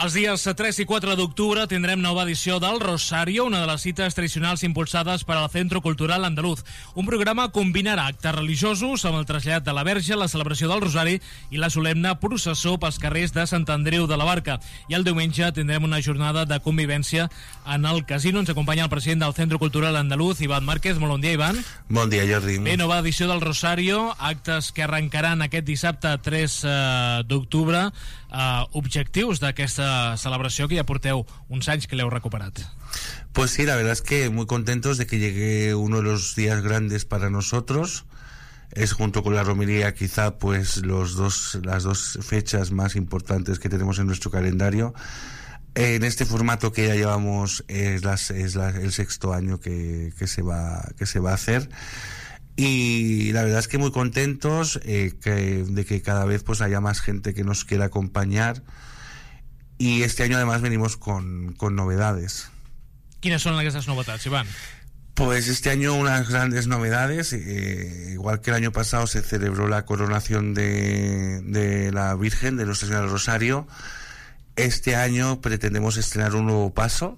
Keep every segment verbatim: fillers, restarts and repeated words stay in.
Els dies tres i quatre d'octubre tindrem nova edició del Rosario, una de les cites tradicionals impulsades per al Centro Cultural Andaluz. Un programa combinarà actes religiosos amb el trasllat de la Verge, la celebració del Rosari i la solemne processó pels carrers de Sant Andreu de la Barca. I el diumenge tindrem una jornada de convivència en el casino. Ens acompanya el president del Centro Cultural Andaluz, Ivan Márquez. Molt bon dia, Ivan. Bon dia, Jordi. Bé, nova edició del Rosario, actes que arrencaran aquest dissabte tres d'octubre. Uh, objectius d'aquesta celebració que ja porteu uns anys que l'heu recuperat. Pues sí, la verdad es que muy contentos de que llegue uno de los días grandes para nosotros. Es, junto con la romería, quizá pues los dos las dos fechas más importantes que tenemos en nuestro calendario. En este formato que ya llevamos es, las, es la, el sexto año que, que se va que se va a hacer. Y la verdad es que muy contentos eh, que, de que cada vez pues haya más gente que nos quiera acompañar, y este año además venimos con, con novedades. ¿Quiénes son estas novedades, Iván? Pues este año unas grandes novedades, eh, igual que el año pasado se celebró la coronación de, de la Virgen de Nuestra Señora del Rosario. Este año pretendemos estrenar un nuevo paso,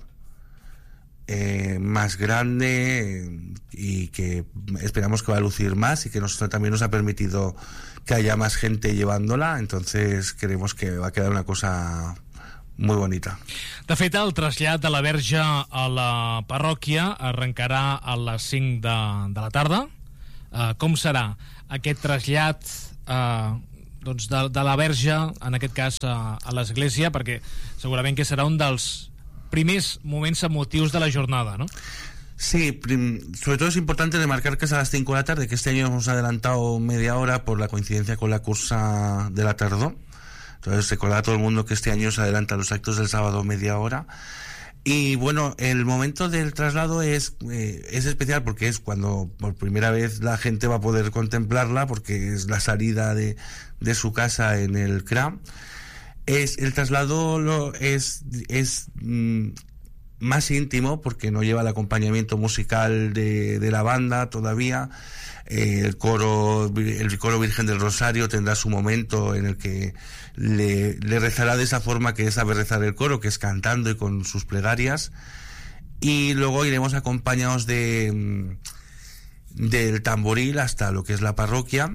Eh, más grande, eh, y que esperamos que va a lucir más, y que nos, también nos ha permitido que haya más gente llevándola. Entonces creemos que va a quedar una cosa muy bonita. De fet, el trasllat de la Verge a la parròquia arrencarà a les cinc de, de la tarda. Uh, com serà aquest trasllat uh, doncs de, de la Verge, en aquest cas uh, a l'església, perquè segurament que serà un dels primers momentos emotivos de la jornada, ¿no? Sí, prim, sobre todo es importante remarcar que es a las cinco de la tarde, que este año hemos adelantado media hora por la coincidencia con la cursa de la tardó. Entonces recordar a todo el mundo que este año se adelantan los actos del sábado media hora. Y bueno, el momento del traslado es, eh, es especial porque es cuando por primera vez la gente va a poder contemplarla, porque es la salida de, de su casa en el C R A. Es, el traslado lo, es, es mm, más íntimo porque no lleva el acompañamiento musical de, de la banda todavía. Eh, el coro el coro Virgen del Rosario tendrá su momento en el que le, le rezará de esa forma que sabe rezar el coro, que es cantando y con sus plegarias. Y luego iremos acompañados de del tamboril hasta lo que es la parroquia,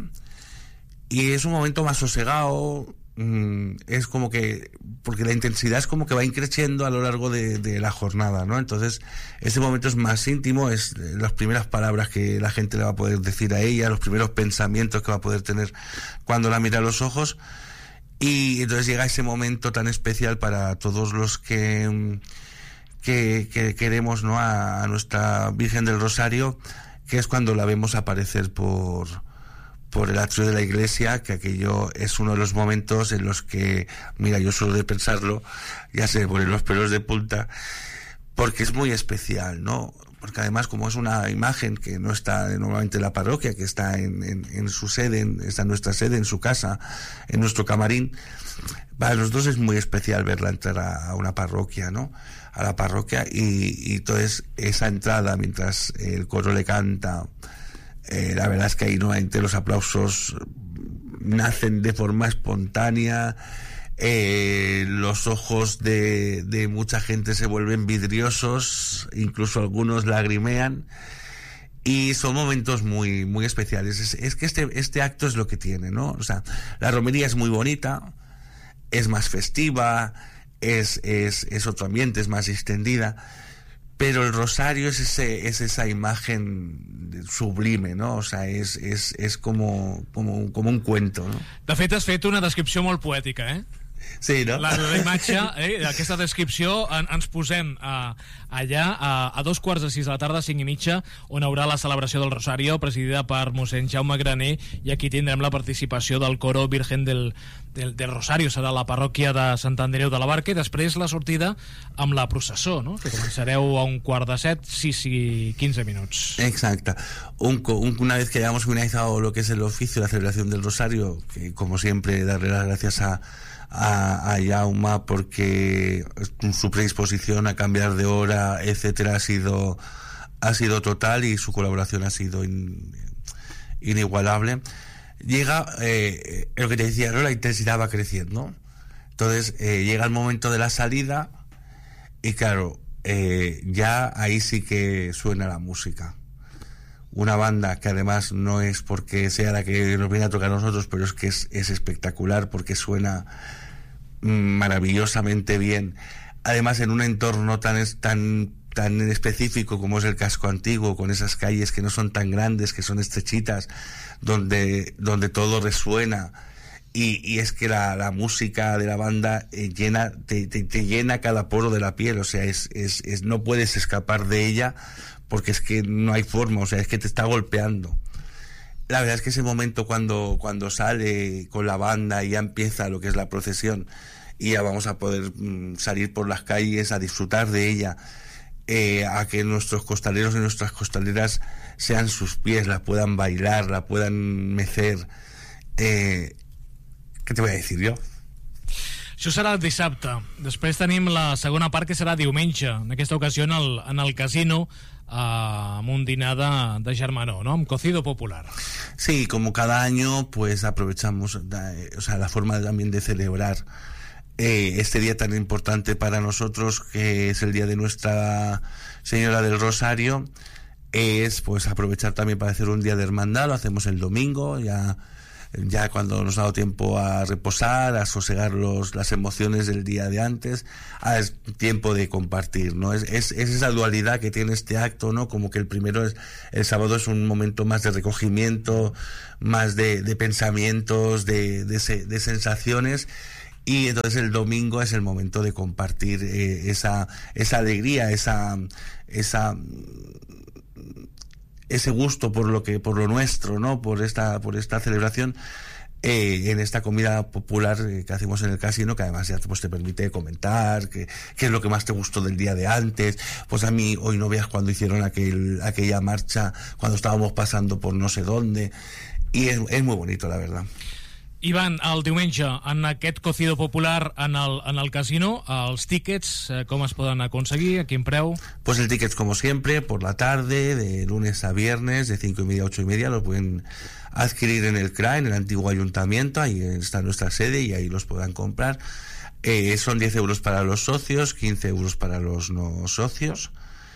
y es un momento más sosegado. Es como que, porque la intensidad es como que va increciendo a lo largo de, de la jornada, ¿no? Entonces ese momento es más íntimo, es las primeras palabras que la gente le va a poder decir a ella, los primeros pensamientos que va a poder tener cuando la mira a los ojos. Y entonces llega ese momento tan especial para todos los que que, que queremos, ¿no?, a, a nuestra Virgen del Rosario, que es cuando la vemos aparecer por por el atrio de la iglesia, que aquello es uno de los momentos en los que, mira, yo solo de pensarlo ya se me ponen los pelos de punta, porque es muy especial, ¿no? Porque además, como es una imagen que no está normalmente en la parroquia, que está en, en, en su sede, en, está en nuestra sede, en su casa, en nuestro camarín, para nosotros es muy especial verla entrar a, a una parroquia, ¿no? A la parroquia, y, y entonces esa entrada mientras el coro le canta. Eh, la verdad es que ahí nuevamente los aplausos nacen de forma espontánea, eh, los ojos de, de mucha gente se vuelven vidriosos, incluso algunos lagrimean, y son momentos muy muy especiales. Es, es que este, este acto es lo que tiene, ¿no? O sea, la romería es muy bonita, es más festiva, es, es, es otro ambiente, es más extendida, pero el rosario es ese es esa imagen sublime, no? O sea, és, és, és com, com, com un cuento, no? De fet, has fet una descripció molt poètica, eh? Sí, no? La, la imatge, eh, aquesta descripció, en, ens posem a, allà a, a dos quarts de sis de la tarda, cinc i mitja, on haurà la celebració del Rosario, presidida per mossèn Jaume Graner, i aquí tindrem la participació del coro Virgen del, del, del Rosario. Serà la parròquia de Sant Andreu de la Barca, i després la sortida amb la processó, no? Que començareu a un quart de set, sis i quinze minuts. Exacte. Un, un, una vez que hayamos finalizado lo que es el oficio, la celebración del Rosario, que como siempre darle las gracias a a, a Jaume, porque su predisposición a cambiar de hora, etcétera, ha sido ha sido total, y su colaboración ha sido in, inigualable. Llega eh, lo que te decía, ¿no? La intensidad va creciendo. Entonces eh, llega el momento de la salida y claro, eh, ya ahí sí que suena la música. Una banda que además no es porque sea la que nos viene a tocar a nosotros, pero es que es, es espectacular porque suena maravillosamente bien. Además en un entorno tan, tan, tan específico como es el casco antiguo, con esas calles que no son tan grandes, que son estrechitas, donde, donde todo resuena. Y, y es que la, la música de la banda eh, llena, te, te, te llena cada poro de la piel, o sea, es, es, es, no puedes escapar de ella porque es que no hay forma, o sea, es que te está golpeando. La verdad es que ese momento cuando, cuando sale con la banda y ya empieza lo que es la procesión y ya vamos a poder mm, salir por las calles a disfrutar de ella, eh, a que nuestros costaleros y nuestras costaleras sean sus pies, la puedan bailar, la puedan mecer, eh, què te voy a decir jo? Això serà dissabte. Després tenim la segona part, que serà diumenge. En aquesta ocasió en el, en el casino, eh, amb un dinar de, de germanor, ¿no? Amb cocido popular. Sí, como cada año, pues aprovechamos, eh, o sea, la forma también de celebrar eh, este día tan importante para nosotros, que es el día de Nuestra Señora del Rosario, es pues aprovechar también para hacer un día de hermandad. Lo hacemos el domingo, ya... ya cuando nos ha dado tiempo a reposar, a sosegar los, las emociones del día de antes, ah, es tiempo de compartir, ¿no? Es, es, es esa dualidad que tiene este acto, ¿no? Como que el primero es, el sábado es un momento más de recogimiento, más de, de pensamientos, de, de, de sensaciones, y entonces el domingo es el momento de compartir eh, esa, esa alegría, esa, esa ese gusto por lo que por lo nuestro, ¿no? Por esta por esta celebración eh, en esta comida popular eh, que hacemos en el casino, que además ya pues, te permite comentar qué qué es lo que más te gustó del día de antes. Pues a mí hoy no veas cuando hicieron aquel aquella marcha, cuando estábamos pasando por no sé dónde, y es, es muy bonito, la verdad. Ivan, el diumenge, en aquest cocido popular en el, en el casino, els tíquets, eh, com es poden aconseguir, a quin preu? Pues el ticket, como siempre, por la tarde, de lunes a viernes, de cinco y media a ocho y media, lo pueden adquirir en el C R A, en el antiguo ayuntamiento, ahí está nuestra sede y ahí los podrán comprar. Eh, son diez euros para los socios, quince euros para los no socios.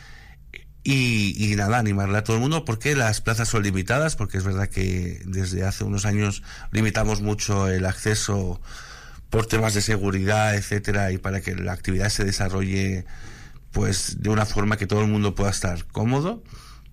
Y, y nada, animarle a todo el mundo, porque las plazas son limitadas, porque es verdad que desde hace unos años limitamos mucho el acceso por temas de seguridad, etcétera, y para que la actividad se desarrolle pues de una forma que todo el mundo pueda estar cómodo.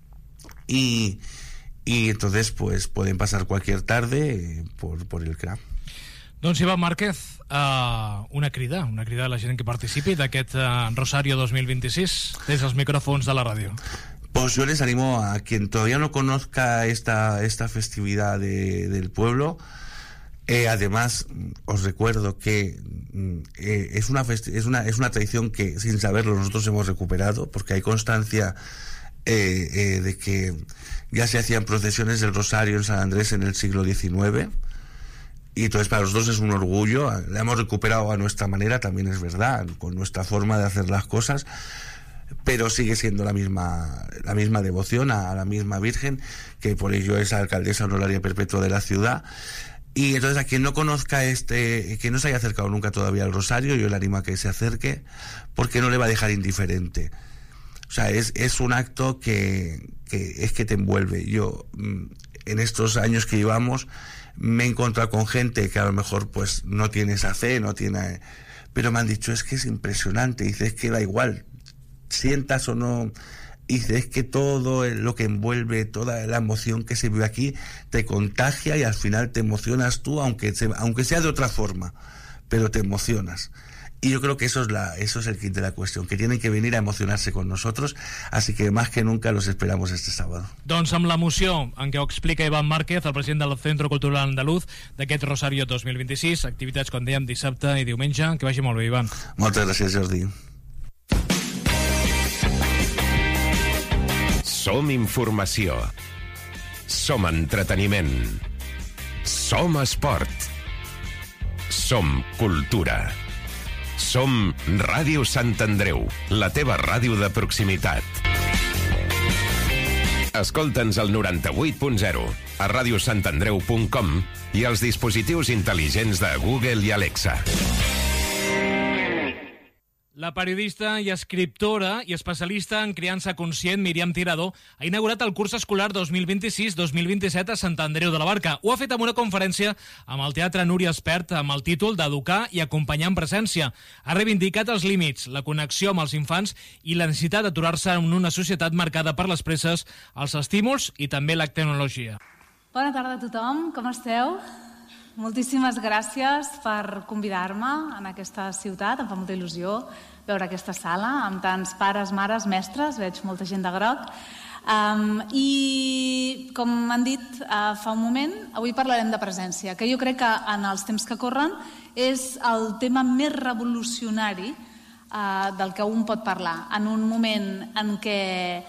Y, y entonces pues pueden pasar cualquier tarde por, por el C R A. Doncs Iván Márquez, uh, una crida, una crida a la gent que participi d'aquest uh, Rosario dos mil veintiséis des dels micrófonos de la radio. Pues yo les animo a quien todavía no conozca esta, esta festividad de, del pueblo. Eh, además, os recuerdo que eh, es, una festi- es, una, es una tradición que sin saberlo nosotros hemos recuperado, porque hay constancia eh, eh, de que ya se hacían procesiones del Rosario en San Andrés en el siglo diecinueve. Y entonces para nosotros es un orgullo, la hemos recuperado a nuestra manera, también es verdad, con nuestra forma de hacer las cosas, pero sigue siendo la misma la misma devoción a, a la misma Virgen, que por ello es alcaldesa honoraria perpetua de la ciudad. Y entonces a quien no conozca este, que no se haya acercado nunca todavía al Rosario, yo le animo a que se acerque, porque no le va a dejar indiferente. O sea, es, es un acto que, que es que te envuelve. Yo, en estos años que llevamos, me he encontrado con gente que a lo mejor pues no tiene esa fe, no tiene, pero me han dicho, es que es impresionante. Dice, es que da igual, sientas o no. Dice, es que todo lo que envuelve, toda la emoción que se vive aquí, te contagia y al final te emocionas tú, aunque, se, aunque sea de otra forma, pero te emocionas. Y yo creo que eso es la, eso es el kit de la cuestión, que tienen que venir a emocionarse con nosotros, así que más que nunca los esperamos este sábado. Doncs amb l'emoció en què ho explica Iván Márquez, el president del Centro Cultural Andaluz, d'aquest Rosario dos mil vint-i-sis, activitats, com dèiem, dissabte i diumenge. Que vagi molt bé, Iván. Moltes gràcies, Jordi. Som informació. Som entreteniment. Som esport. Som cultura. Som Ràdio Sant Andreu, la teva ràdio de proximitat. Escolta'ns al noranta-vuit punt zero, a radiosantandreu punt com i als dispositius intel·ligents de Google i Alexa. La periodista i escriptora i especialista en criança conscient Míriam Tirado ha inaugurat el curs escolar dos mil vint-i-sis dos mil vint-i-set a Sant Andreu de la Barca. Ho ha fet amb una conferència amb el Teatre Núria Espert amb el títol d'Educar i acompanyar en presència. Ha reivindicat els límits, la connexió amb els infants i la necessitat d'aturar-se en una societat marcada per les presses, els estímuls i també la tecnologia. Bona tarda a tothom, com esteu? Moltíssimes gràcies per convidar-me en aquesta ciutat. Em fa molta il·lusió veure aquesta sala amb tants pares, mares, mestres. Veig molta gent de groc. Um, I, com m'han dit uh, fa un moment, avui parlarem de presència, que jo crec que en els temps que corren és el tema més revolucionari uh, del que un pot parlar. En un moment en què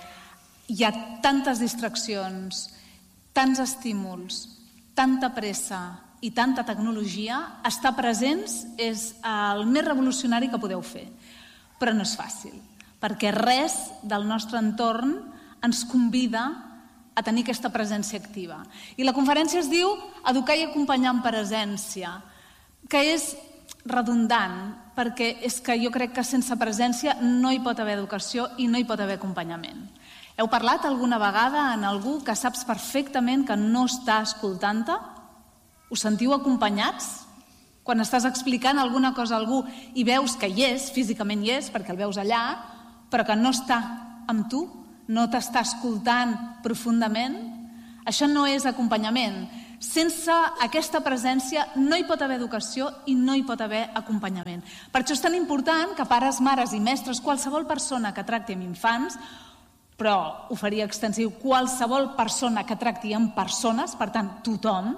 hi ha tantes distraccions, tants estímuls, tanta pressa i tanta tecnologia, estar presents és el més revolucionari que podeu fer. Però no és fàcil, perquè res del nostre entorn ens convida a tenir aquesta presència activa. I la conferència es diu Educar i acompanyar en presència, que és redundant, perquè és que jo crec que sense presència no hi pot haver educació i no hi pot haver acompanyament. Heu parlat alguna vegada en algú que saps perfectament que no està escoltant-te? Us sentiu acompanyats? Quan estàs explicant alguna cosa a algú i veus que hi és, físicament hi és, perquè el veus allà, però que no està amb tu, no t'està escoltant profundament, això no és acompanyament. Sense aquesta presència no hi pot haver educació i no hi pot haver acompanyament. Per això és tan important que pares, mares i mestres, qualsevol persona que tracti amb infants, però ho faria extensiu, qualsevol persona que tracti amb persones, per tant, tothom,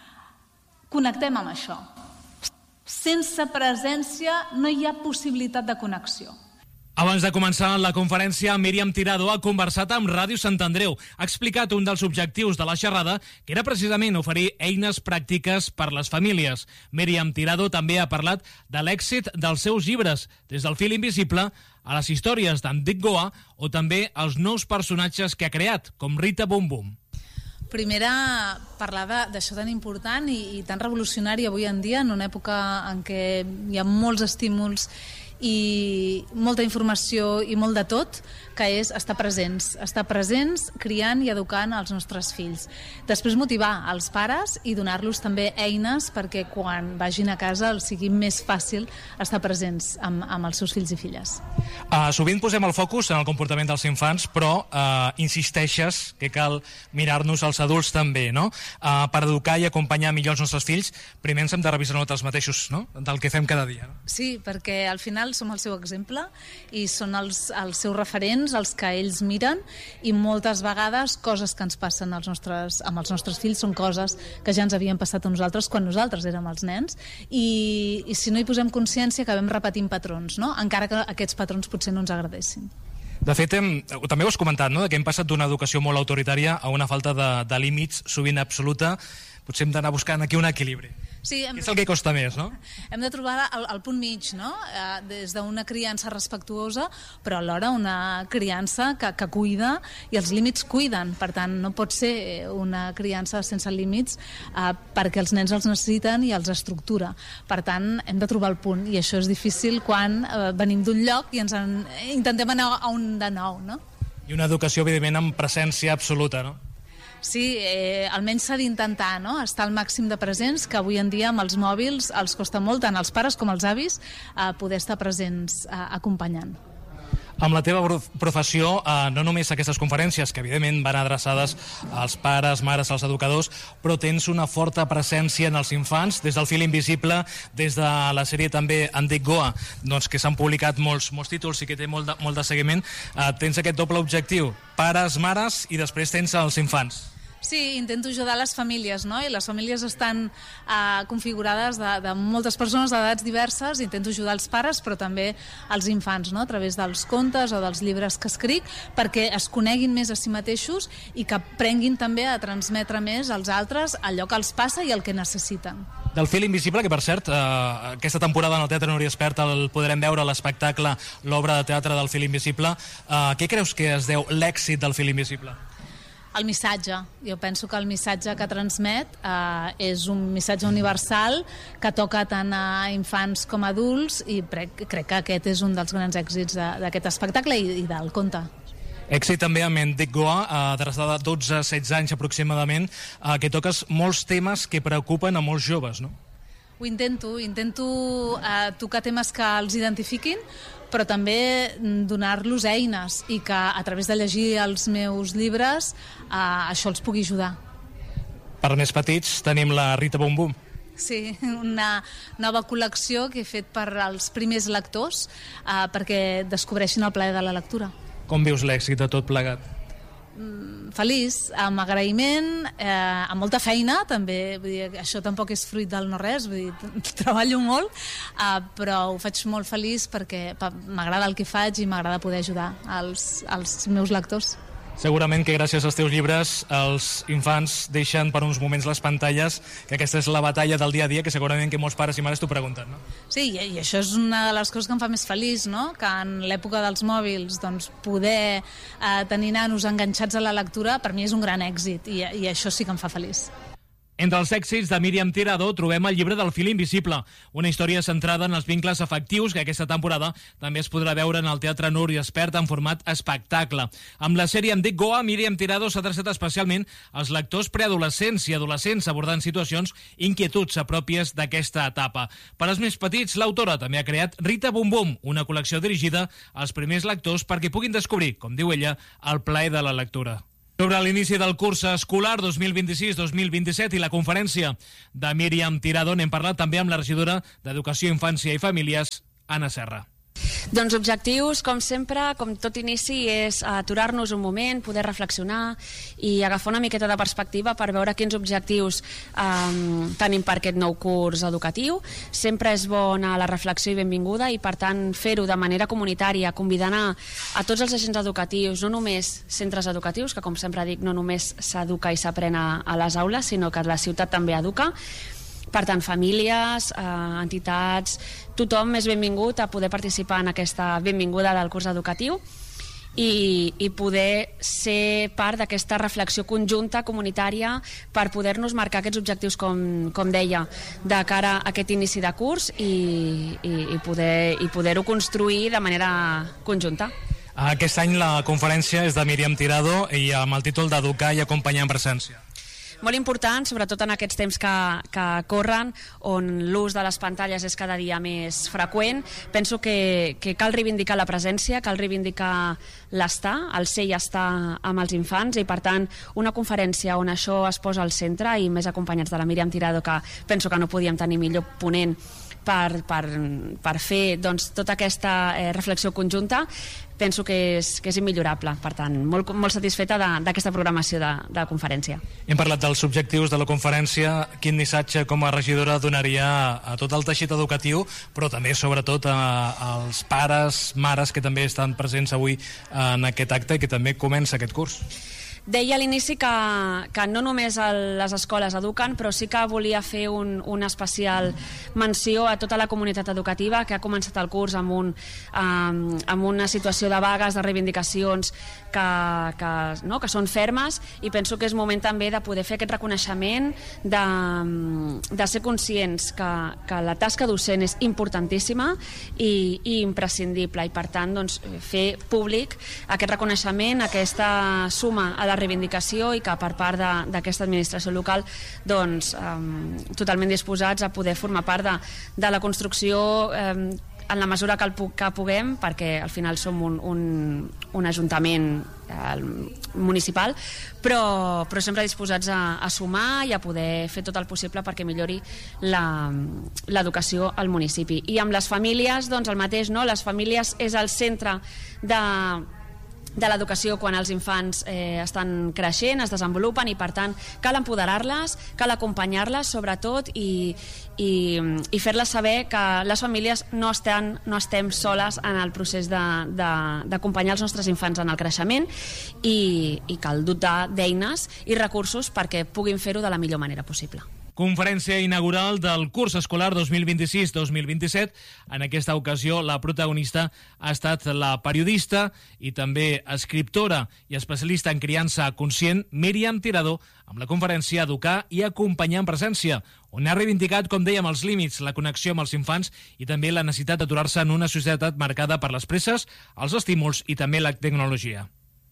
connectem amb això. Sense presència no hi ha possibilitat de connexió. Abans de començar la conferència, Míriam Tirado ha conversat amb Ràdio Sant Andreu. Ha explicat un dels objectius de la xerrada, que era precisament oferir eines pràctiques per les famílies. Míriam Tirado també ha parlat de l'èxit dels seus llibres, des del fil invisible a les històries d'Enric Goa o també els nous personatges que ha creat, com Rita Bum Bum. Primera, parlar d'això tan important i, i tan revolucionari avui en dia, en una època en què hi ha molts estímuls i molta informació i molt de tot, que és estar presents, estar presents criant i educant els nostres fills. Després motivar els pares i donar-los també eines perquè quan vagin a casa els sigui més fàcil estar presents amb, amb els seus fills i filles. Uh, sovint posem el focus en el comportament dels infants, però uh, insisteixes que cal mirar-nos als adults també, no? Uh, per educar i acompanyar millor els nostres fills, primer ens hem de revisar nosaltres mateixos, no? Del que fem cada dia. No? Sí, perquè al final som el seu exemple i són els, els seus referents, els que ells miren, i moltes vegades coses que ens passen als nostres, amb els nostres fills són coses que ja ens havien passat a nosaltres quan nosaltres érem els nens, i, i si no hi posem consciència acabem repetint patrons, no? Encara que aquests patrons potser no ens agradessin. De fet, hem, també ho has comentat, no? Que hem passat d'una educació molt autoritària a una falta de, de límits sovint absoluta. Potser hem d'anar buscant aquí un equilibri. Sí, hem, és el que costa més, no? Hem de trobar el, el punt mig, no? Eh, des d'una criança respectuosa, però alhora una criança que, que cuida, i els límits cuiden. Per tant, no pot ser una criança sense límits eh, perquè els nens els necessiten i els estructura. Per tant, hem de trobar el punt, i això és difícil quan eh, venim d'un lloc i ens en, intentem anar a un de nou, no? I una educació, evidentment, amb presència absoluta, no? Sí, eh, almenys s'ha d'intentar, no? Estar al màxim de presents, que avui en dia amb els mòbils els costa molt, tant als pares com als avis, eh, poder estar presents eh, acompanyant. Amb la teva professió, eh, no només aquestes conferències, que evidentment van adreçades als pares, mares, als educadors, però tens una forta presència en els infants, des del fil invisible, des de la sèrie també Enric Goa, doncs, que s'han publicat molts, molts títols i que té molt de, molt de seguiment. Eh, tens aquest doble objectiu, pares, mares, i després tens els infants. Sí, intento ajudar les famílies, no? I les famílies estan eh, configurades de, de moltes persones d'edats diverses. Intento ajudar els pares, però també els infants, no? A través dels contes o dels llibres que escric, perquè es coneguin més a si mateixos i que aprenguin també a transmetre més als altres allò que els passa i el que necessiten. Del fil invisible, que per cert, eh, aquesta temporada en el Teatre Núria Espert el podrem veure, l'espectacle, l'obra de teatre del fil invisible. Eh, què creus que es deu l'èxit del fil invisible? el missatge. Jo penso que el missatge que transmet eh, és un missatge universal que toca tant a infants com a adults i crec, crec que aquest és un dels grans èxits d'aquest espectacle i, i del conte. Èxit també amb en Dic Goa, eh, adreçada a dotze a setze anys aproximadament, eh, que toques molts temes que preocupen a molts joves, no? Ho intento, intento eh, tocar temes que els identifiquin, però també donar-los eines i que a través de llegir els meus llibres eh, això els pugui ajudar. Per més petits tenim la Rita Bum Bum. Sí, una nova col·lecció que he fet per als primers lectors eh, perquè descobreixin el plaer de la lectura. Com vius l'èxit de tot plegat? Feliç, amb agraïment, eh, amb molta feina, també, vull dir, això tampoc és fruit del no-res, vull dir, treballo molt, eh, però ho faig molt feliç perquè m'agrada el que faig i m'agrada poder ajudar als, als meus lectors. Segurament que gràcies als teus llibres els infants deixen per uns moments les pantalles, que aquesta és la batalla del dia a dia que segurament que molts pares i mares t'ho pregunten, no? Sí, i això és una de les coses que em fa més feliç, no? Que en l'època dels mòbils doncs, poder eh, tenir nanos enganxats a la lectura per mi és un gran èxit i, i això sí que em fa feliç. Entre els èxits de Míriam Tirado trobem el llibre del fil invisible, una història centrada en els vincles afectius que aquesta temporada també es podrà veure en el Teatre Núria Espert en format espectacle. Amb la sèrie Em dic Goa, Míriam Tirado s'ha adreçat especialment als lectors preadolescents i adolescents abordant situacions i inquietuds pròpies d'aquesta etapa. Per als més petits, l'autora també ha creat Rita Bum Bum, una col·lecció dirigida als primers lectors perquè puguin descobrir, com diu ella, el plaer de la lectura. Sobre l'inici del curs escolar dos mil vint-i-sis dos mil vint-i-set i la conferència de Míriam Tirado n'hem parlat també amb la regidora d'Educació, Infància i Famílies, Anna Serra. Doncs objectius, com sempre, com tot inici, és aturar-nos un moment, poder reflexionar i agafar una miqueta de perspectiva per veure quins objectius eh, tenim per aquest nou curs educatiu. Sempre és bona la reflexió i benvinguda i, per tant, fer-ho de manera comunitària, convidant a, a tots els agents educatius, no només centres educatius, que com sempre dic, no només s'educa i s'aprèn a, a les aules, sinó que la ciutat també educa. Per tant, famílies, eh, entitats, tothom és benvingut a poder participar en aquesta benvinguda del curs educatiu i, i poder ser part d'aquesta reflexió conjunta, comunitària, per poder-nos marcar aquests objectius, com, com deia, de cara a aquest inici de curs i, i, i poder, i poder-ho construir de manera conjunta. Aquest any la conferència és de Míriam Tirado i amb el títol d'Educar i Acompanyar en Presència. Molt important, sobretot en aquests temps que, que corren, on l'ús de les pantalles és cada dia més freqüent. Penso que, que cal reivindicar la presència, cal reivindicar l'estar, el ser i estar amb els infants, i per tant una conferència on això es posa al centre, i més acompanyats de la Míriam Tirado, que penso que no podíem tenir millor ponent per, per, per fer doncs, tota aquesta eh, reflexió conjunta. Penso que és, que és immillorable. Per tant, molt, molt satisfeta d'aquesta programació de, de conferència. Hem parlat dels objectius de la conferència. Quin missatge com a regidora donaria a tot el teixit educatiu, però també sobretot a, als pares, mares que també estan presents avui en aquest acte i que també comença aquest curs? Deia a l'inici que, que no només el, les escoles eduquen, però sí que volia fer un, una especial menció a tota la comunitat educativa que ha començat el curs amb, un, um, amb una situació de vagues, de reivindicacions que, que, no, que són fermes, i penso que és moment també de poder fer aquest reconeixement, de, de ser conscients que, que la tasca docent és importantíssima i, i imprescindible, i per tant doncs, fer públic aquest reconeixement, aquesta suma a la reivindicació, i que per part d'aquesta administració local doncs, eh, totalment disposats a poder formar part de, de la construcció eh, en la mesura que, el, que puguem, perquè al final som un, un, un ajuntament eh, municipal, però, però sempre disposats a, a sumar i a poder fer tot el possible perquè millori l'educació al municipi. I amb les famílies, doncs el mateix, no? Les famílies és el centre de de l'educació quan els infants eh, estan creixent, es desenvolupen, i per tant cal empoderar-les, cal acompanyar-les sobretot, i, i, i fer-les saber que les famílies no, estan, no estem soles en el procés d'acompanyar els nostres infants en el creixement, i, i cal dotar d'eines i recursos perquè puguin fer-ho de la millor manera possible. Conferència inaugural del curs escolar dos mil vint-i-sis dos mil vint-i-set. En aquesta ocasió la protagonista ha estat la periodista i també escriptora i especialista en criança conscient Míriam Tirado, amb la conferència Educar i acompanyar en presència, on ha reivindicat, com dèiem, els límits, la connexió amb els infants i també la necessitat d'aturar-se en una societat marcada per les presses, els estímuls i també la tecnologia.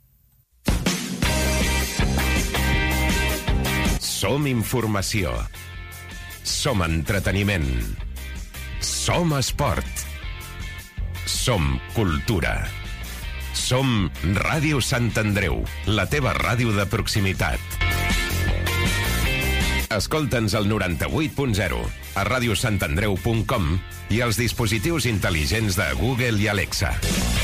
Som informació. Som entreteniment. Som esport. Som cultura. Som Ràdio Sant Andreu, la teva ràdio de proximitat. Escolta'ns al noranta-vuit punt zero, a radiosantandreu punt com i als dispositius intel·ligents de Google i Alexa.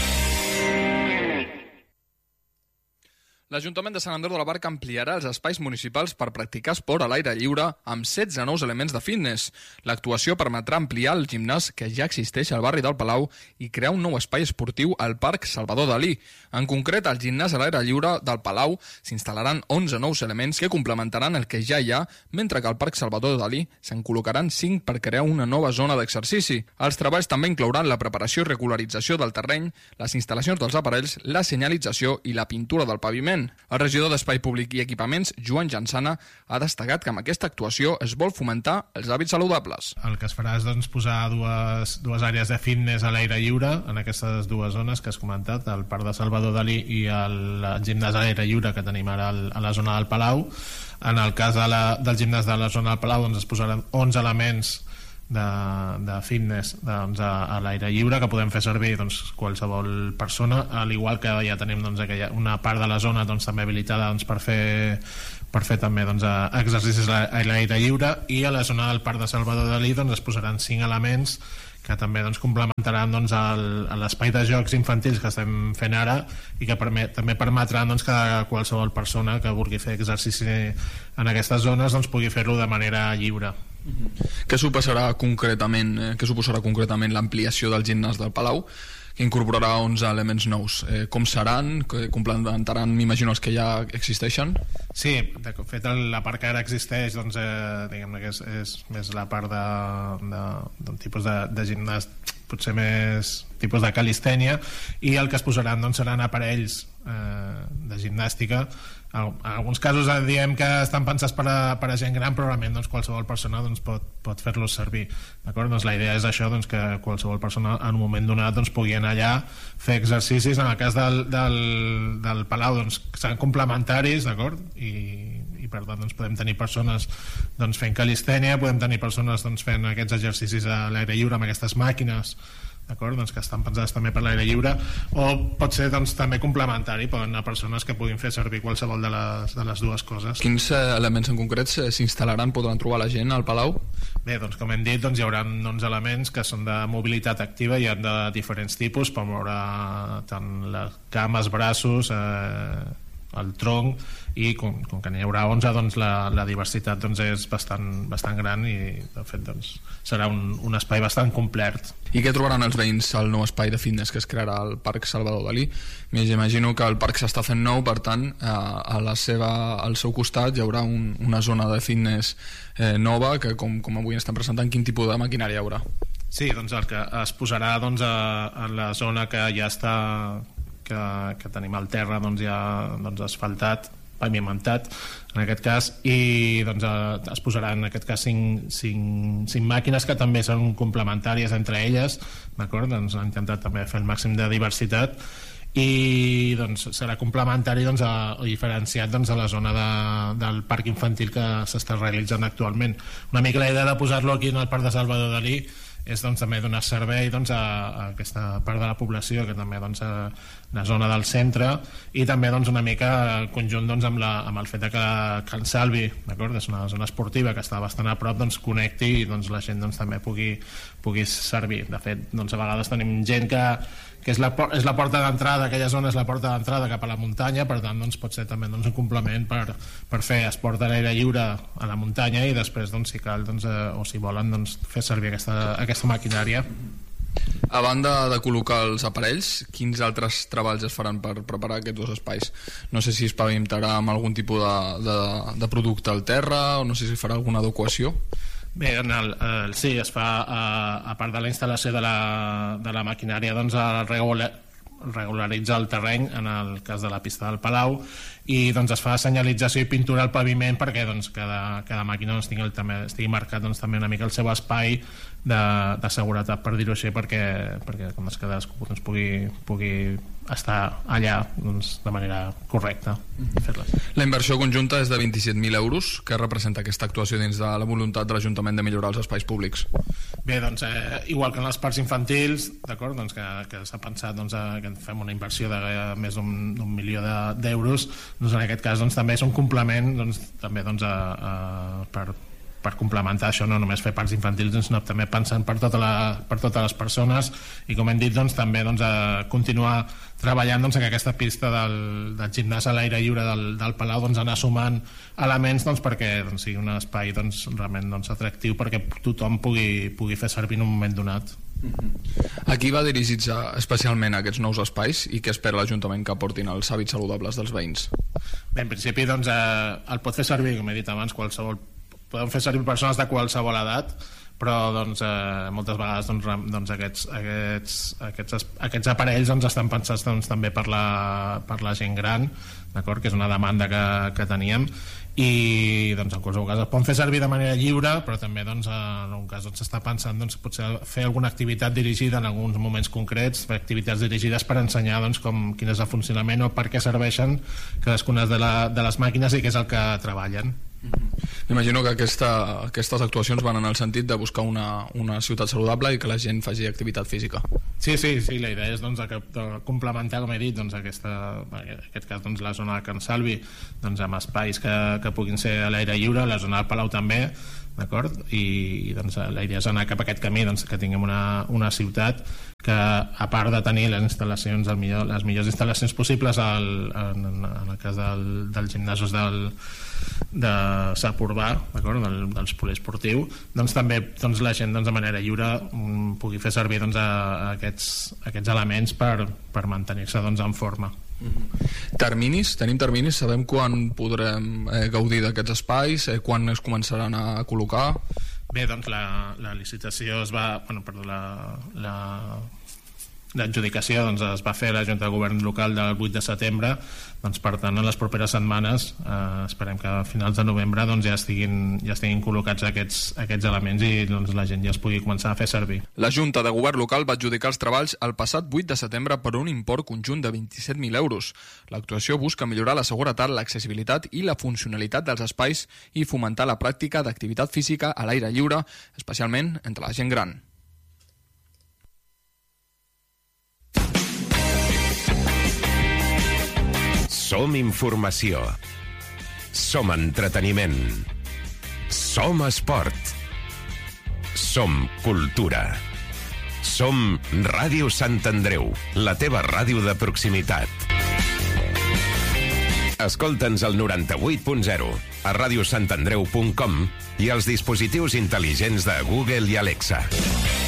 L'Ajuntament de Sant Andreu de la Barca ampliarà els espais municipals per practicar esport a l'aire lliure amb setze nous elements de fitness. L'actuació permetrà ampliar el gimnàs que ja existeix al barri del Palau i crear un nou espai esportiu al Parc Salvador Dalí. En concret, al gimnàs a l'aire lliure del Palau s'instal·laran onze nous elements que complementaran el que ja hi ha, mentre que al Parc Salvador Dalí se'n col·locaran cinc per crear una nova zona d'exercici. Els treballs també inclouran la preparació i regularització del terreny, les instal·lacions dels aparells, la senyalització i la pintura del paviment. El regidor d'Espai Públic i Equipaments, Joan Jansana, ha destacat que amb aquesta actuació es vol fomentar els hàbits saludables. El que es farà és doncs, posar dues, dues àrees de fitness a l'aire lliure en aquestes dues zones que has comentat, el Parc de Salvador Dalí i el gimnàs a l'aire lliure que tenim ara a la zona del Palau. En el cas de la, del gimnàs de la zona del Palau doncs, es posaran onze elements de, de fitness doncs, a, a l'aire lliure que podem fer servir doncs, qualsevol persona, al igual que ja tenim doncs, aquella, una part de la zona doncs, també habilitada doncs, per fer per fer també doncs, exercicis a l'aire lliure, i a la zona del Parc de Salvador Dalí doncs, es posaran cinc elements que també doncs, complementaran doncs, l'espai de jocs infantils que estem fent ara i que permet, també permetran doncs, que qualsevol persona que vulgui fer exercici en aquestes zones doncs, pugui fer-lo de manera lliure. Què suposarà concretament, eh, què suposarà concretament l'ampliació del gimnàs del Palau, que incorporarà onze elements nous? Eh, com seran? Que complementaran, m'imagino, els que ja existeixen? Sí, de fet la part que ara existeix doncs, eh, diguem-ne que és, és més la part de, de, d'un tipus de, de gimnàs potser més tipus de calistènia, i el que es posaran doncs, seran aparells eh, de gimnàstica. En alguns casos diem que estan pensats per a, per a gent gran, però realment doncs, qualsevol persona doncs, pot, pot fer-los servir. Doncs la idea és això, doncs, que qualsevol persona en un moment donat doncs, pugui anar allà, fer exercicis. En el cas del, del, del Palau doncs, seran complementaris, d'acord? I, i per tant doncs, podem tenir persones doncs, fent calistènia, podem tenir persones doncs, fent aquests exercicis a l'aire lliure amb aquestes màquines, d'acord? Doncs que estan pensades també per l'aire lliure, o pot ser doncs, també complementari, poden anar persones que puguin fer servir qualsevol de les, de les dues coses. Quins eh, elements en concret s'instal·laran, podran trobar la gent al Palau? Bé, doncs com hem dit, doncs, hi haurà onze elements que són de mobilitat activa, hi ha de diferents tipus, per moure tant les cames, braços, eh, el tronc, i com, com que n'hi haurà onze, doncs la, la diversitat doncs, és bastant, bastant gran, i de fet doncs, serà un, un espai bastant complet. I què trobaran els veïns al nou espai de fitness que es crearà al Parc Salvador Dalí? M'imagino que el parc s'està fent nou, per tant a, a la seva, al seu costat hi haurà un, una zona de fitness eh, nova, que com, com avui estan presentant, quin tipus de maquinària hi haurà? Sí, doncs el que es posarà doncs, a, a la zona que ja està, que, que tenim al terra doncs, ja doncs, asfaltat, pavimentat en aquest cas, i doncs, eh, es posaran en aquest cas cinc, cinc, cinc màquines que també són complementàries entre elles, d'acord? Doncs han intentat també fer el màxim de diversitat, i doncs, serà complementari doncs, a, o diferenciat doncs, a la zona de, del parc infantil que s'està realitzant actualment. Una mica la idea de posar-lo aquí en el Parc de Salvador Dalí és doncs, també donar servei doncs, a, a aquesta part de la població, que també doncs, a la zona del centre, i també doncs, una mica el conjunt doncs, amb, la, amb el fet de que Can Salvi, d'acord, és una zona esportiva que està bastant a prop, doncs, connecti i doncs, la gent doncs, també pugui, pugui servir. De fet, doncs, a vegades tenim gent que, que és, la, és la porta d'entrada, aquella zona és la porta d'entrada cap a la muntanya, per tant doncs, pot ser també doncs, un complement per, per fer esport a l'aire lliure a la muntanya, i després doncs, si cal doncs, eh, o si volen doncs, fer servir aquesta, aquesta maquinària. A banda de col·locar els aparells, quins altres treballs es faran per preparar aquests dos espais? No sé si es pavimentarà amb algun tipus de, de, de producte al terra, o no sé si farà alguna adequació. Bé, en el, el, sí, es fa, a, a part de la instal·lació de la, de la maquinària, doncs el regular, regularitza el terreny en el cas de la pista del Palau, i doncs es fa senyalització i pintura al paviment perquè doncs, cada, cada màquina doncs, tingui, el, també, estigui marcat doncs, també una mica el seu espai de, de seguretat, per dir-ho així, perquè, perquè com es cadascú doncs, pugui, pugui estar allà doncs, de manera correcta i fer-les. La inversió conjunta és de vint-i-set mil euros. Què representa aquesta actuació dins de la voluntat de l'Ajuntament de millorar els espais públics? Bé, doncs, eh, igual que en els parcs infantils, d'acord, doncs, que, que s'ha pensat doncs, a, que fem una inversió de eh, més d'un milió d'euros, doncs, en aquest cas doncs, també és un complement doncs, també doncs, a, a, per, per complementar això, no només fer parcs infantils, sinó també pensant per, tota la, per totes les persones, i com hem dit doncs, també doncs, a continuar treballant doncs, en aquesta pista del, del gimnàs a l'aire lliure del, del Palau, doncs, anar sumant elements doncs, perquè doncs, sigui un espai doncs, realment doncs, atractiu perquè tothom pugui, pugui fer servir en un moment donat. A qui va dirigits especialment a aquests nous espais i què espera l'Ajuntament que aportin els hàbits saludables dels veïns? Bé, en principi doncs, eh, el pot fer servir, com he dit abans, qualsevol, poden fer servir persones de qualsevol edat, però doncs, eh, moltes vegades doncs, doncs, aquests, aquests, aquests, aquests aparells doncs, estan pensats doncs, també per la, per la gent gran, d'acord, que és una demanda que, que teníem, i doncs, en qualsevol cas es poden fer servir de manera lliure, però també doncs, en un cas doncs, s'està pensant doncs, potser fer alguna activitat dirigida en alguns moments concrets, fer activitats dirigides per ensenyar doncs, com, quin és el funcionament o per què serveixen cadascuna de, la, de les màquines i què és el que treballen. M'imagino que aquesta, aquestes actuacions van en el sentit de buscar una, una ciutat saludable i que la gent faci activitat física. Sí, sí, sí, la idea és doncs, de, de complementar, com he dit, doncs, aquesta, en aquest cas doncs, la zona de Can Salvi doncs, amb espais que, que puguin ser a l'aire lliure, la zona del Palau també, d'acord? I, i doncs, la idea és anar cap a aquest camí, doncs, que tinguem una, una ciutat que, a part de tenir les instal·lacions, el millor, les millors instal·lacions possibles al, en, en el cas del, del gimnasos del, de Sap Urbà, d'acord? Del, dels poliesportiu, doncs també doncs, la gent doncs, de manera lliure um, pugui fer servir doncs, a, a, aquests, a aquests elements per, per mantenir-se doncs, en forma. Terminis? Tenim terminis? Sabem quan podrem eh, gaudir d'aquests espais? Eh, quan es començaran a col·locar? Bé, doncs la, la licitació es va... Bueno, perdó, la... la l'adjudicació doncs, es va fer a la Junta de Govern local del vuit de setembre, doncs, per tant en les properes setmanes eh, esperem que a finals de novembre doncs, ja, estiguin, ja estiguin col·locats aquests, aquests elements i doncs, la gent ja es pugui començar a fer servir. La Junta de Govern local va adjudicar els treballs el passat vuit de setembre per un import conjunt de vint-i-set mil euros. L'actuació busca millorar la seguretat, l'accessibilitat i la funcionalitat dels espais i fomentar la pràctica d'activitat física a l'aire lliure, especialment entre la gent gran. Som informació. Som entreteniment. Som esport. Som cultura. Som Ràdio Sant Andreu, la teva ràdio de proximitat. Escolta'ns al noranta-vuit punt zero, a radiosantandreu punt com i als dispositius intel·ligents de Google i Alexa.